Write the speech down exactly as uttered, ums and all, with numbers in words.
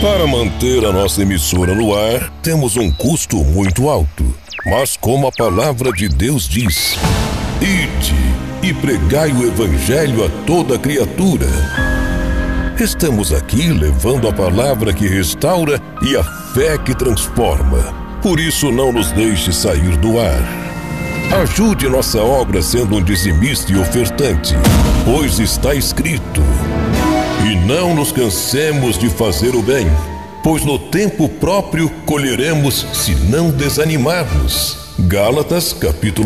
Para manter a nossa emissora no ar, temos um custo muito alto. Mas como a palavra de Deus diz: ide e pregai o evangelho a toda criatura. Estamos aqui levando a palavra que restaura e a fé que transforma. Por isso não nos deixe sair do ar. Ajude nossa obra sendo um dizimista e ofertante, pois está escrito: e não nos cansemos de fazer o bem, pois no tempo próprio colheremos se não desanimarmos. Gálatas, capítulo